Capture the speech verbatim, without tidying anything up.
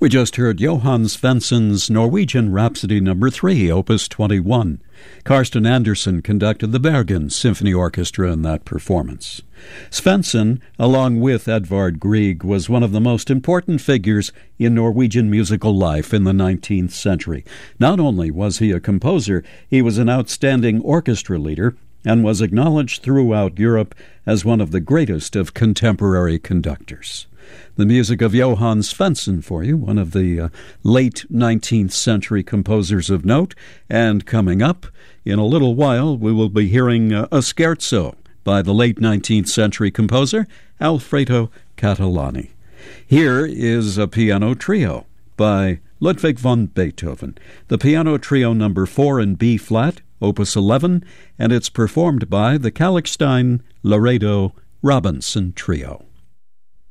We just heard Johann Svensson's Norwegian Rhapsody Number three, Opus twenty-one. Karsten Andersen conducted the Bergen Symphony Orchestra in that performance. Svensson, along with Edvard Grieg, was one of the most important figures in Norwegian musical life in the nineteenth century. Not only was he a composer, he was an outstanding orchestra leader and was acknowledged throughout Europe as one of the greatest of contemporary conductors. The music of Johann Svensson for you, one of the uh, late nineteenth century composers of note. And coming up, in a little while, we will be hearing uh, a scherzo by the late nineteenth century composer Alfredo Catalani. Here is a piano trio by Ludwig van Beethoven. The piano trio number four in B-flat, Opus eleven, and it's performed by the Kalkstein Laredo Robinson Trio.